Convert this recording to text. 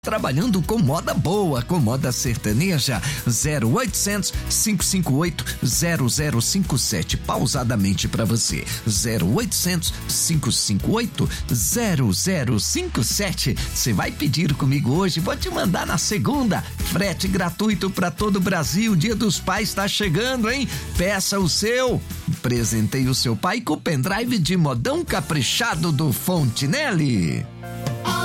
Trabalhando com moda boa, com moda sertaneja. 0800 558 0057. Pausadamente pra você. 0800 558 0057. Você vai pedir comigo hoje, vou te mandar na segunda. Frete gratuito pra todo o Brasil. Dia dos Pais tá chegando, hein? Peça o seu. Presenteie o seu pai com o pendrive de modão caprichado do Fontinelli.